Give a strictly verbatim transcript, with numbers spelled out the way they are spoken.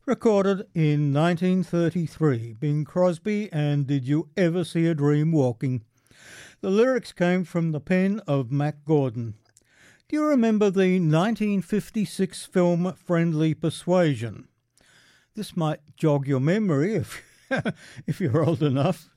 recorded in nineteen thirty-three, Bing Crosby and Did You Ever See a Dream Walking? The lyrics came from the pen of Mack Gordon. Do you remember the nineteen fifty-six film Friendly Persuasion? This might jog your memory if, if you're old enough.